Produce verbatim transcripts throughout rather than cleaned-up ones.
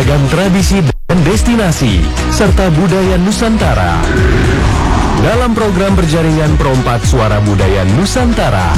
beragam tradisi dan destinasi, serta budaya Nusantara. Dalam program berjaringan Perompat Suara Budaya Nusantara.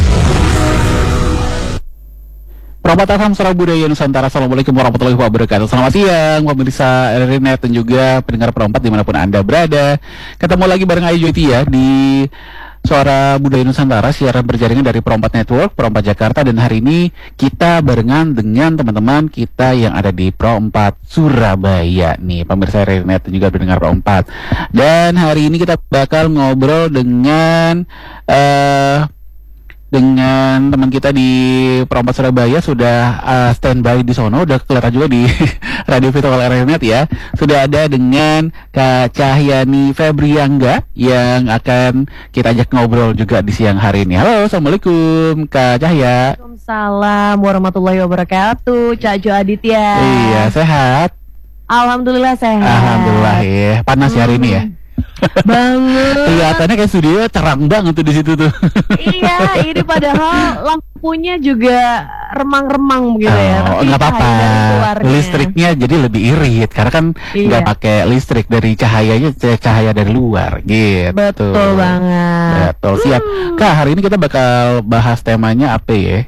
Perompat F M Suara Budaya Nusantara. Assalamualaikum warahmatullahi wabarakatuh. Selamat siang pemirsa R R Net dan juga pendengar Perompat dimanapun Anda berada. Ketemu lagi bareng Ayu Joytia di Suara Budaya Nusantara, siaran berjaringan dari Perompat Network, Perompat Jakarta. Dan hari ini kita barengan dengan teman-teman kita yang ada di Perompat Surabaya nih, pemirsa R R Net dan juga pendengar Perompat. Dan hari ini kita bakal ngobrol dengan uh, dengan teman kita di Perompat Surabaya. Sudah uh, standby di sono, udah kelihatan juga di radio virtual R R Net ya. Sudah ada dengan Kak Cahyani Febriangga yang akan kita ajak ngobrol juga di siang hari ini. Halo, assalamualaikum Kak Cahya. Waalaikumsalam warahmatullahi wabarakatuh. Cak Jo Aditya. Iya, sehat? Alhamdulillah sehat. Alhamdulillah ya. Panas hmm. hari ini ya. Banget. Kelihatannya kayak studio terang banget tuh di situ tuh. Iya, ini padahal lampunya juga remang-remang gitu ya. Oh, nggak apa-apa. Listriknya jadi lebih irit karena kan nggak iya. pakai listrik, dari cahayanya cahaya dari luar gitu. Betul banget. Betul, siap. Hmm. Kak, hari ini kita bakal bahas temanya apa ya?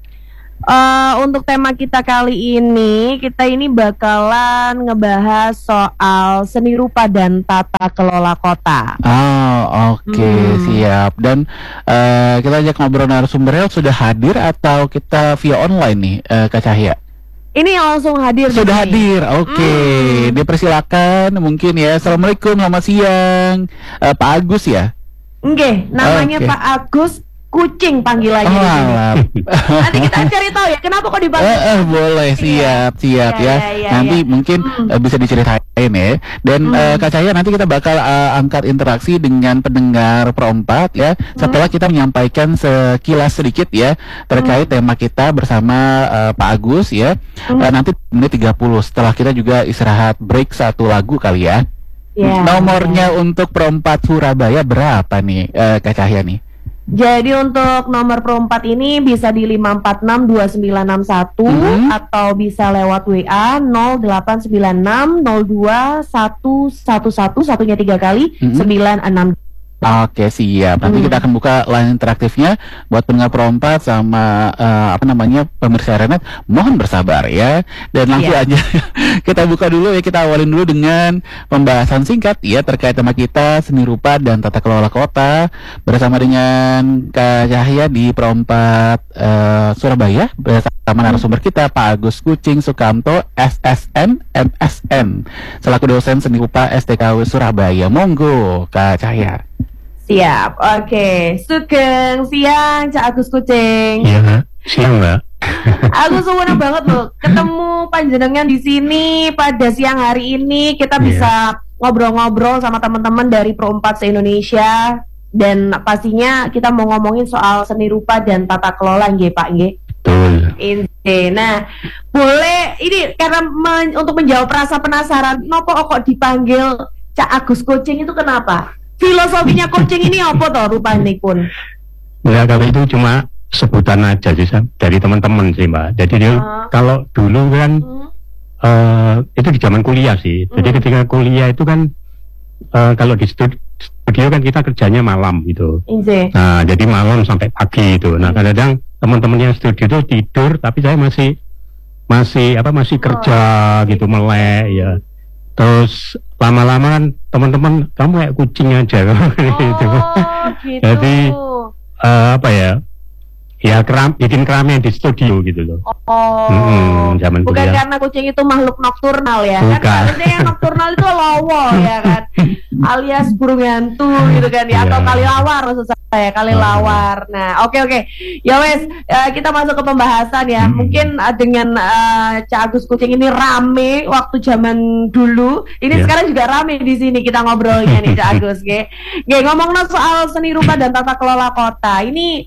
Uh, untuk tema kita kali ini, kita ini bakalan ngebahas soal seni rupa dan tata kelola kota. Oh, oke, okay, hmm. siap. Dan uh, kita ajak ngobrol narasumbernya sudah hadir atau kita via online nih, uh, Kak Cahya? Ini langsung hadir. Sudah hadir, oke. Okay. Hmm. Dipersilakan mungkin ya. Assalamualaikum, selamat siang, uh, Pak Agus ya? Oke, namanya okay. Pak Agus Kucing panggilannya. Oh, nanti kita cari tahu ya kenapa kok dipanggil. Eh, eh boleh, siap, siap ya. ya. ya, ya nanti ya. mungkin hmm. uh, bisa diceritain ya. Dan hmm. uh, Kak Cahya, nanti kita bakal uh, angkat interaksi dengan pendengar Perompat ya. Setelah hmm. kita menyampaikan sekilas sedikit ya terkait hmm. tema kita bersama uh, Pak Agus ya. Hmm. Uh, nanti menit tiga puluh setelah kita juga istirahat break satu lagu kali ya. ya Nomornya ya. Untuk Perompat Surabaya berapa nih uh, Kak Cahya nih? Jadi untuk nomor Perompat ini bisa di lima empat enam dua sembilan enam satu mm-hmm. atau bisa lewat W A nol delapan sembilan enam nol dua satu satu satu, satunya tiga kali mm-hmm. sembilan enam. Oke, siap. Nanti hmm. kita akan buka line interaktifnya buat pendengar Perompat sama uh, apa namanya pemirsa R R Net. Mohon bersabar ya. Dan langsung yeah. aja kita buka dulu ya. Kita awalin dulu dengan pembahasan singkat ya terkait tema kita seni rupa dan tata kelola kota bersama dengan Kak Cahya di Perompat uh, Surabaya bersama narasumber kita Pak Agus Kucing Sukamto S S N M S N selaku dosen seni rupa S T K W Surabaya. Monggo Kak Cahya. Siap, oke. Okay. Sugeng siang, Cak Agus Kucing. Iya, siang Mbak. Aku senang banget loh ketemu panjenengan di sini pada siang hari ini. Kita yeah. bisa ngobrol-ngobrol sama teman-teman dari Perompat se-Indonesia. Dan pastinya kita mau ngomongin soal seni rupa dan tata kelola, nggih Pak, nggih. Betul. Ini, nah, boleh ini karena men, untuk menjawab rasa penasaran, nopo kok dipanggil Cak Agus Kucing itu kenapa? Filosofinya kucing ini apa toh rupanya pun? Ya kalau itu cuma sebutan aja sih dari teman-teman sih Mbak. Jadi dia uh. kalau dulu kan uh. Uh, itu di zaman kuliah sih. Jadi uh. ketika kuliah itu kan uh, kalau di studio kan kita kerjanya malam gitu. Inze. Nah jadi malam sampai pagi itu. Nah kadang-kadang teman-teman yang studio itu tidur, tapi saya masih masih apa masih kerja oh. gitu melek ya. Terus lama-lama kan teman-teman kamu kayak kucing aja oh, gitu. gitu. Jadi uh, apa ya? Ya keram, bikin keramaian di studio gitu loh. Oh, hmm, zaman bukan kuliah. Karena kucing itu makhluk nokturnal ya? Bukan. Kan harusnya yang nokturnal itu lowo ya kan, alias burung hantu gitu kan ya, atau kali lawar maksud saya, kali lawar. Nah, oke okay, oke, okay. ya wes uh, kita masuk ke pembahasan ya. Hmm. Mungkin uh, dengan uh, Cak Agus Kucing ini rame waktu zaman dulu, ini yeah. sekarang juga rame di sini kita ngobrolnya nih Cak Agus, ge. Ge ngomongin soal seni rupa dan tata kelola kota ini.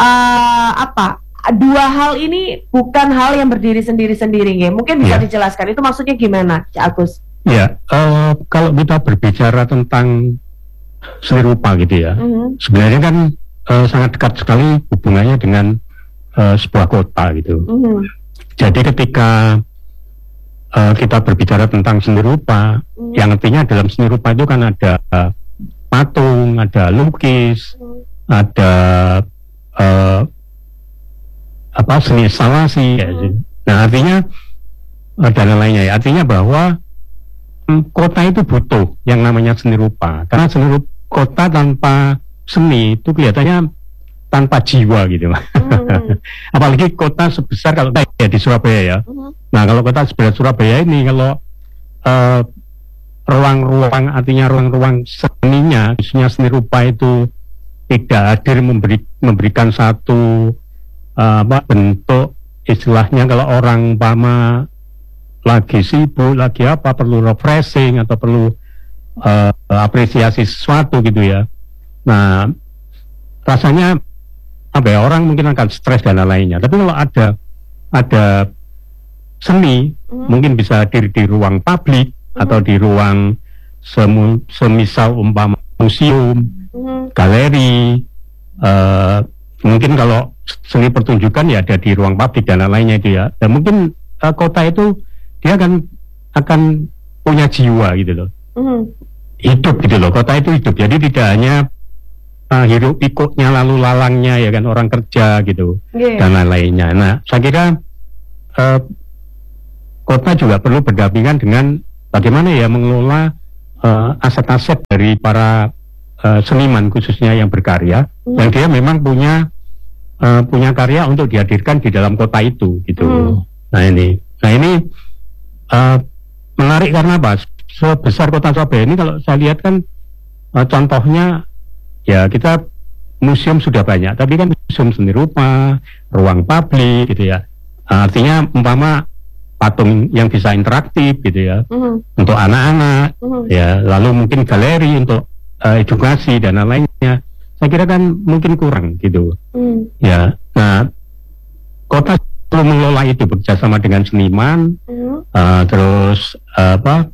Uh, apa dua hal ini bukan hal yang berdiri sendiri-sendiri, nggih. Mungkin bisa ya. dijelaskan itu maksudnya gimana, Cak Agus? Ya, uh, kalau kita berbicara tentang seni rupa gitu ya, uh-huh. sebenarnya kan uh, sangat dekat sekali hubungannya dengan uh, sebuah kota gitu. Uh-huh. Jadi ketika uh, kita berbicara tentang seni rupa, hmm. yang artinya dalam seni rupa itu kan ada uh, patung, ada lukis, hmm. ada uh, apa seni instalasi, hmm. ya. Nah artinya uh, dan lainnya, ya. Artinya bahwa um, kota itu butuh yang namanya seni rupa, karena seni rupa, kota tanpa seni itu kelihatannya tanpa jiwa gitu, hmm. apalagi kota sebesar kalau ya di Surabaya ya. Hmm. Nah kalau kota sebesar Surabaya ini kalau uh, ruang-ruang artinya ruang-ruang seninya, khususnya seni rupa itu tidak hadir memberi, memberikan satu uh, apa, bentuk istilahnya kalau orang umpama lagi sibuk, lagi apa perlu refreshing atau perlu uh, apresiasi sesuatu gitu ya. Nah rasanya apa ya, orang mungkin akan stres dan lain-lainnya. Tapi kalau ada ada seni, mm. mungkin bisa hadir di ruang publik mm. atau di ruang semu, semisal umpama museum, mm. galeri, uh, mungkin kalau seni pertunjukan ya ada di ruang publik dan lain-lainnya itu ya. Dan mungkin uh, kota itu dia akan akan punya jiwa gitu loh, mm. hidup gitu loh. Kota itu hidup, jadi tidak hanya Uh, hirup pikuknya lalu lalangnya ya kan orang kerja gitu, yeah. dan lain-lainnya. Nah saya kira uh, kota juga perlu berdampingan dengan bagaimana ya mengelola uh, aset-aset dari para uh, seniman khususnya yang berkarya, mm. yang dia memang punya uh, punya karya untuk dihadirkan di dalam kota itu gitu. Mm. Nah ini, nah ini uh, menarik karena apa? Sebesar kota Surabaya ini kalau saya lihat kan uh, contohnya ya kita museum sudah banyak, tapi kan museum seni rupa, ruang publik gitu ya. Artinya umpama patung yang bisa interaktif gitu ya, uh-huh. untuk anak-anak, uh-huh. ya lalu mungkin galeri untuk uh, edukasi dan lain-lainnya. Saya kira kan mungkin kurang gitu. Uh-huh. Ya, nah kota perlu mengelola itu bekerjasama dengan seniman, uh-huh. uh, terus uh, apa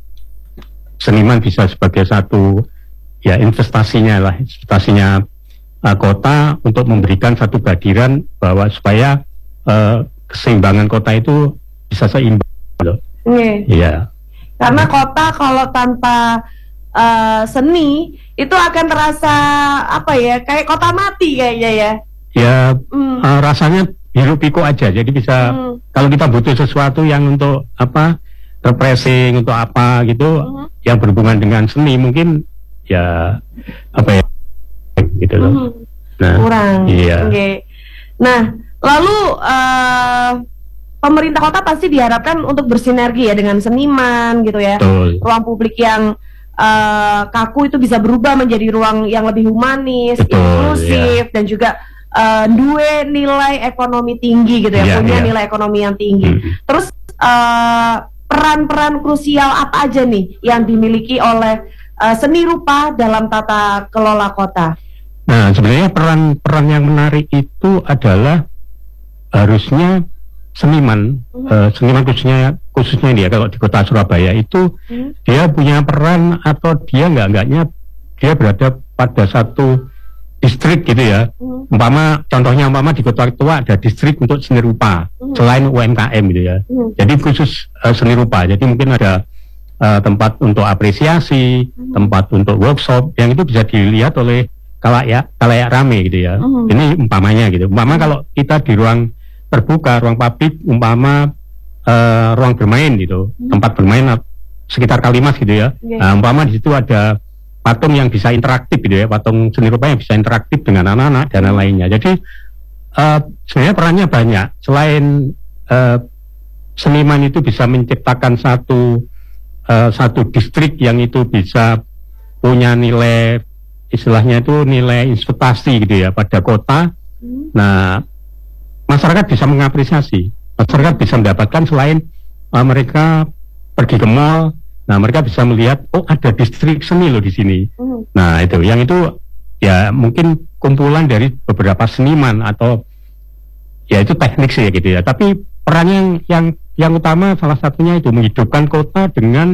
seniman bisa sebagai satu ya investasinya lah, investasinya uh, kota untuk memberikan satu kehadiran bahwa supaya uh, keseimbangan kota itu bisa seimbang loh. Iya. Yeah. Karena kota kalau tanpa uh, seni itu akan terasa apa ya, kayak kota mati kayaknya ya. Ya mm. uh, rasanya hirup pikuk aja. Jadi bisa mm. kalau kita butuh sesuatu yang untuk apa refreshing untuk apa gitu, mm. yang berhubungan dengan seni mungkin ya apa ya gitu loh. Hmm, nah, kurang. Iya. Okay. Nah, lalu uh, pemerintah kota pasti diharapkan untuk bersinergi ya dengan seniman gitu ya. Betul. Ruang publik yang uh, kaku itu bisa berubah menjadi ruang yang lebih humanis, betul, inklusif, yeah. dan juga uh, dua nilai ekonomi tinggi gitu ya, yeah, punya yeah. nilai ekonomi yang tinggi. Hmm. Terus uh, peran-peran krusial apa aja nih yang dimiliki oleh Uh, seni rupa dalam tata kelola kota? Nah, sebenarnya peran-peran yang menarik itu adalah harusnya seniman, mm-hmm. uh, seniman khususnya khususnya dia kalau di kota Surabaya itu mm-hmm. dia punya peran atau dia nggak-nggaknya dia berada pada satu distrik gitu ya. Mm-hmm. Umpama contohnya umpama di kota tua ada distrik untuk seni rupa mm-hmm. selain U M K M gitu ya. Mm-hmm. Jadi khusus uh, seni rupa. Jadi mungkin ada Uh, tempat untuk apresiasi, mm-hmm. tempat untuk workshop, yang itu bisa dilihat oleh kalayak kalayak rame gitu ya. Mm-hmm. Ini umpamanya gitu. Umpama mm-hmm. kalau kita di ruang terbuka, ruang publik, umpama uh, ruang bermain gitu, mm-hmm. tempat bermain sekitar Kalimas gitu ya. Yeah. Nah, umpama di situ ada patung yang bisa interaktif gitu ya, patung seni rupa yang bisa interaktif dengan anak-anak dan lainnya. Jadi uh, sebenarnya perannya banyak. Selain uh, seniman itu bisa menciptakan satu Uh, satu distrik yang itu bisa punya nilai istilahnya itu nilai investasi gitu ya pada kota. Hmm. Nah, masyarakat bisa mengapresiasi, masyarakat bisa mendapatkan selain uh, mereka pergi ke mall, nah mereka bisa melihat oh ada distrik seni loh di sini. Hmm. Nah itu, yang itu ya mungkin kumpulan dari beberapa seniman atau ya itu teknik sih gitu ya. Tapi perannya yang yang yang utama salah satunya itu menghidupkan kota dengan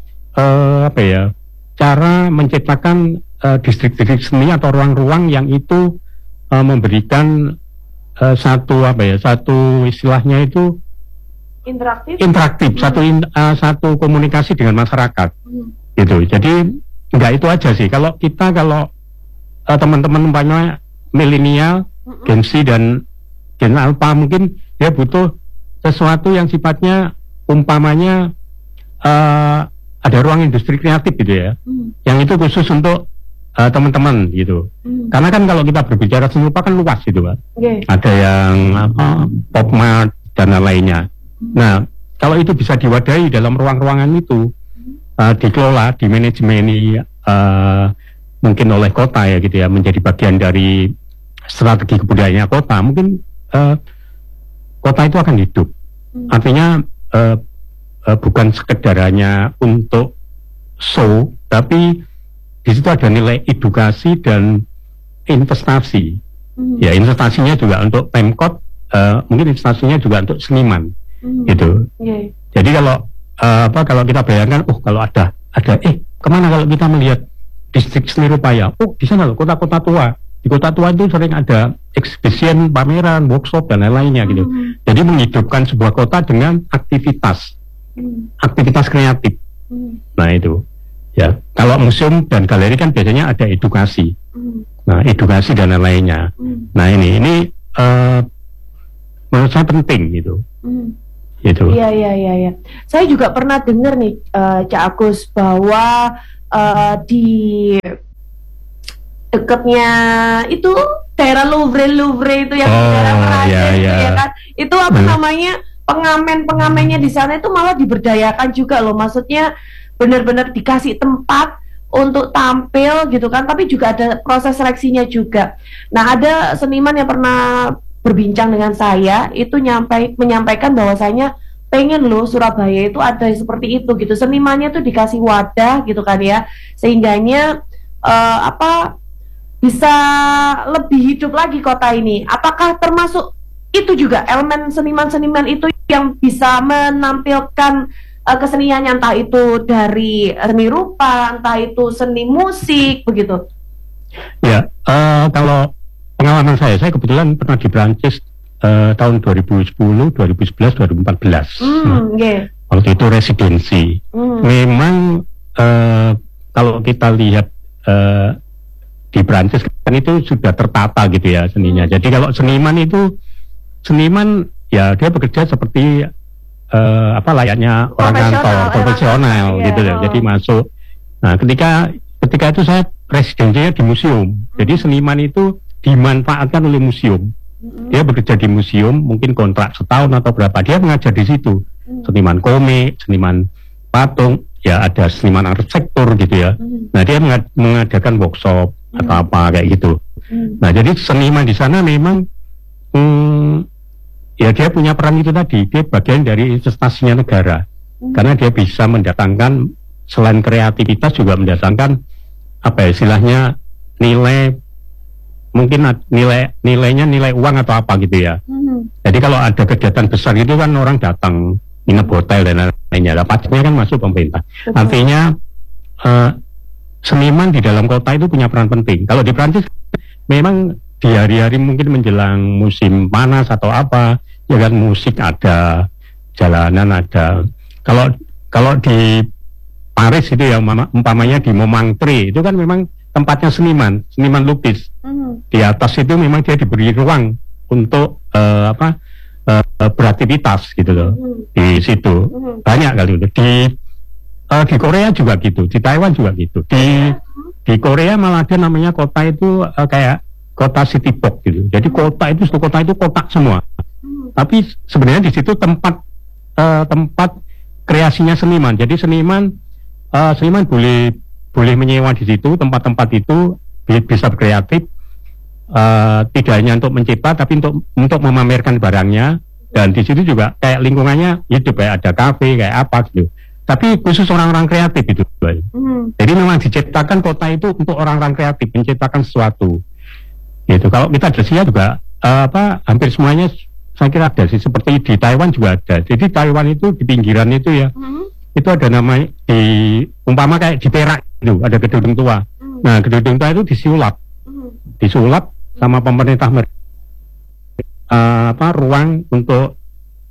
uh, apa ya cara menciptakan uh, distrik-distrik seni atau ruang-ruang yang itu uh, memberikan uh, satu apa ya satu istilahnya itu interaktif, interaktif hmm. satu in, uh, satu komunikasi dengan masyarakat, hmm. gitu. Jadi nggak itu aja sih. Kalau kita kalau uh, teman-teman umpamanya milenial, hmm. Gen Z dan Gen Alpha mungkin dia butuh sesuatu yang sifatnya umpamanya uh, ada ruang industri kreatif gitu ya, hmm. yang itu khusus untuk uh, teman-teman gitu. Hmm. Karena kan kalau kita berbicara seni rupa kan luas gitu Pak. Okay. Ada yang apa pop mart dan lainnya. Hmm. Nah kalau itu bisa diwadahi dalam ruang-ruangan itu, uh, dikelola, dimanajemeni uh, mungkin oleh kota ya gitu ya, menjadi bagian dari strategi kebudayaannya kota, mungkin uh, kota itu akan hidup. Hmm. Artinya uh, uh, bukan sekedar hanya untuk show, tapi di situ ada nilai edukasi dan investasi. Hmm. Ya investasinya juga untuk Pemkot, uh, mungkin investasinya juga untuk seniman, hmm. gitu. Yeah. Jadi kalau uh, apa kalau kita bayangkan, oh kalau ada ada eh kemana kalau kita melihat distrik seni rupa ya, oh di sana loh kota-kota tua. Di kota tua itu sering ada exhibition, pameran, workshop dan lain-lainnya gitu. Hmm. Jadi menghidupkan sebuah kota dengan aktivitas, hmm. aktivitas kreatif. Hmm. Nah itu, ya. Kalau museum dan galeri kan biasanya ada edukasi. Hmm. Nah edukasi dan lain-lainnya. Hmm. Nah ini ini uh, menurut saya penting gitu. Hmm. Gitu. Iya iya iya. Ya. Saya juga pernah dengar nih, uh, Cak Agus, bahwa uh, di dekatnya itu daerah Louvre Louvre itu yang oh, daerah Perancis iya, iya. ya kan, itu apa hmm. namanya pengamen-pengamennya di sana itu malah diberdayakan juga loh, maksudnya benar-benar dikasih tempat untuk tampil gitu kan, tapi juga ada proses seleksinya juga. Nah ada seniman yang pernah berbincang dengan saya itu nyampai menyampaikan bahwasanya pengen loh Surabaya itu ada seperti itu gitu, senimannya tuh dikasih wadah gitu kan ya, sehingganya uh, apa bisa lebih hidup lagi kota ini. Apakah termasuk itu juga elemen seniman-seniman itu yang bisa menampilkan uh, keseniannya, entah itu dari seni rupa, entah itu seni musik begitu? Ya, uh, kalau pengalaman saya, saya kebetulan pernah di Prancis uh, tahun dua ribu sepuluh, dua ribu sebelas, dua ribu empat belas. Hmm, nah, yeah. Waktu itu residensi. Hmm. Memang uh, kalau kita lihat uh, di Prancis kan itu sudah tertata gitu ya seninya. Jadi kalau seniman itu seniman ya dia bekerja seperti uh, apa layaknya orang kantor profesional ya, gitu ya. Oh. Jadi masuk. Nah ketika ketika itu saya residensinya di museum. Jadi seniman itu dimanfaatkan oleh museum. Dia bekerja di museum, mungkin kontrak setahun atau berapa. Dia mengajar di situ. Seniman komik, seniman patung, ya ada seniman arsitektur gitu ya. Nah dia mengad- mengadakan workshop atau apa kayak gitu. Hmm. Nah jadi seniman di sana memang hmm, ya dia punya peran itu tadi, dia bagian dari investasinya negara, hmm. karena dia bisa mendatangkan selain kreativitas juga mendatangkan apa ya istilahnya nilai, mungkin nilai nilainya nilai uang atau apa gitu ya. Hmm. Jadi kalau ada kegiatan besar itu kan orang datang nginep hotel dan lainnya, pajaknya kan masuk pemerintah. Betul. Artinya uh, seniman di dalam kota itu punya peran penting. Kalau di Prancis memang di hari-hari mungkin menjelang musim panas atau apa, ya kan musik ada, jalanan ada. Kalau kalau di Paris itu ya umpamanya di Montmartre itu kan memang tempatnya seniman, seniman lukis. Mm. Di atas itu memang dia diberi ruang untuk uh, apa uh, beraktivitas gitu loh. Mm. Di situ mm. banyak kali itu. Di Uh, di Korea juga gitu, di Taiwan juga gitu. Di di Korea malah ada namanya kota itu uh, kayak kota city block gitu. Jadi kota itu satu kota itu kotak semua. Tapi sebenarnya di situ tempat uh, tempat kreasinya seniman. Jadi seniman uh, seniman boleh boleh menyewa di situ tempat-tempat itu bisa berkreatif. Uh, tidak hanya untuk mencipta tapi untuk untuk memamerkan barangnya, dan di situ juga kayak lingkungannya hidup, kayak ada kafe kayak apa gitu. Tapi khusus orang-orang kreatif itu. Hmm. Jadi memang diciptakan kota itu untuk orang-orang kreatif, menciptakan sesuatu. Gitu. Kalau kita di Asia juga uh, apa hampir semuanya saya kira ada sih, seperti di Taiwan juga ada. Jadi Taiwan itu di pinggiran itu ya, hmm. itu ada nama di umpama kayak di Perak itu ada gedung tua. Hmm. Nah gedung tua itu disulap, hmm. disulap sama pemerintah uh, apa ruang untuk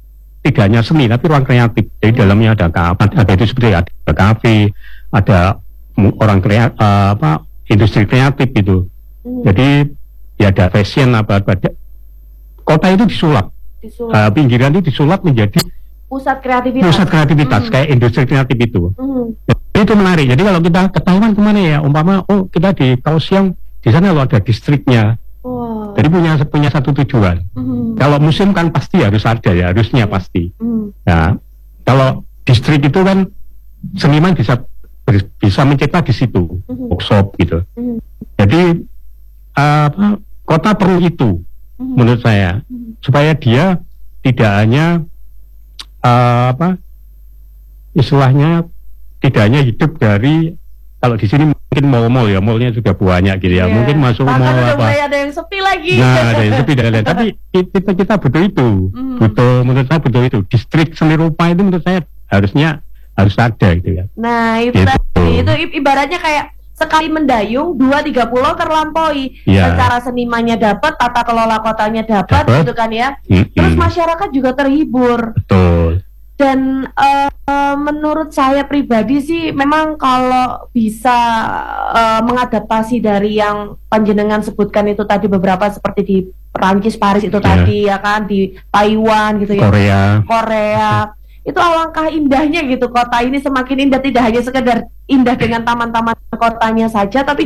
tidak hanya seni tapi ruang kreatif. Jadi dalamnya ada kafe, ada itu seperti ada kafe, ada orang kreatif, uh, apa industri kreatif itu. Hmm. Jadi ya ada fashion apa apa. Kota itu disulap, disulap. Uh, pinggiran itu disulap menjadi pusat kreativitas. Pusat kreativitas hmm. kayak industri kreatif itu. Hmm. Jadi itu menarik. Jadi kalau kita ketahuan kemana ya, umpama oh kita di Kaohsiung, di sana lo ada distriknya. Wow. Jadi punya punya satu tujuan. Mm-hmm. Kalau musim kan pasti harus ada ya, harusnya mm-hmm. pasti. Mm-hmm. Nah, kalau distrik itu kan seniman bisa bisa mencipta di situ, mm-hmm. workshop gitu. Mm-hmm. Jadi uh, apa, kota perlu itu, mm-hmm. menurut saya, mm-hmm. supaya dia tidak hanya uh, apa istilahnya tidak hanya hidup dari kalau di sini mungkin mall-mall ya, mallnya juga banyak gitu ya. Yeah. Mungkin masuk bahkan mall udah apa. mulai ada yang sepi lagi. Nah, ada yang sepi dan lain-lain. Tapi kita kita butuh itu, mm. butuh menurut saya butuh itu. Distrik seni rupa itu menurut saya harusnya harus ada gitu ya. Nah itu gitu. Tadi, itu ibaratnya kayak sekali mendayung dua tiga pulau terlampaui. Yeah. Secara senimannya dapat, tata kelola kotanya dapat, gitu kan ya. Mm-hmm. Terus masyarakat juga terhibur. Betul. Dan uh, uh, menurut saya pribadi sih memang kalau bisa uh, mengadaptasi dari yang panjenengan sebutkan itu tadi beberapa seperti di Perancis, Paris itu yeah. tadi ya kan, di Taiwan gitu ya, Korea, Korea itu alangkah indahnya gitu kota ini, semakin indah, tidak hanya sekedar indah dengan taman-taman kotanya saja tapi